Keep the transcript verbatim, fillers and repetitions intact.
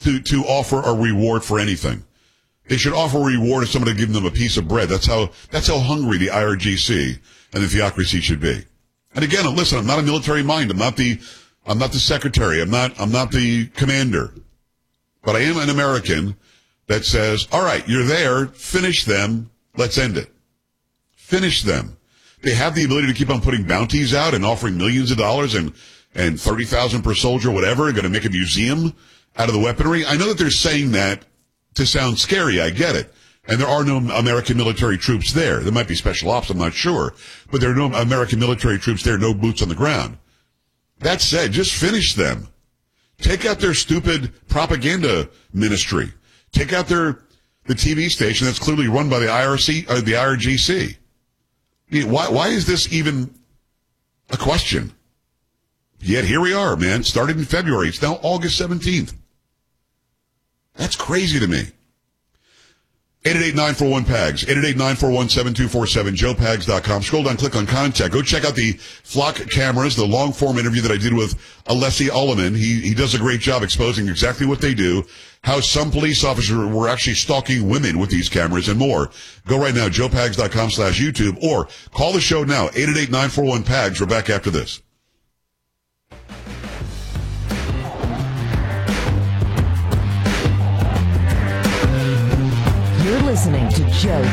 to, to offer a reward for anything. They should offer a reward if somebody gives them a piece of bread. That's how, that's how hungry the I R G C and the theocracy should be. And again, listen, I'm not a military mind. I'm not the, I'm not the secretary. I'm not, I'm not the commander. But I am an American that says, all right, you're there. Finish them. Let's end it. Finish them. They have the ability to keep on putting bounties out and offering millions of dollars and, and thirty thousand per soldier, whatever, going to make a museum out of the weaponry. I know that they're saying that to sound scary. I get it. And there are no American military troops there. There might be special ops, I'm not sure. But there are no American military troops there, no boots on the ground. That said, just finish them. Take out their stupid propaganda ministry. Take out their, the T V station that's clearly run by the I R C, uh, the I R G C. I mean, why, why is this even a question? Yet here we are, man. Started in February. It's now August seventeenth. That's crazy to me. eight eight eight, nine four one, P A G S, eight eight eight, nine four one, seven two four seven, joe pags dot com. Scroll down, click on contact. Go check out the Flock cameras, the long-form interview that I did with Alessi Ullman. He, he does a great job exposing exactly what they do, how some police officers were actually stalking women with these cameras and more. Go right now, joe pags dot com slash YouTube, or call the show now, eight eight eight, nine four one, P A G S. We're back after this. You're listening to Joe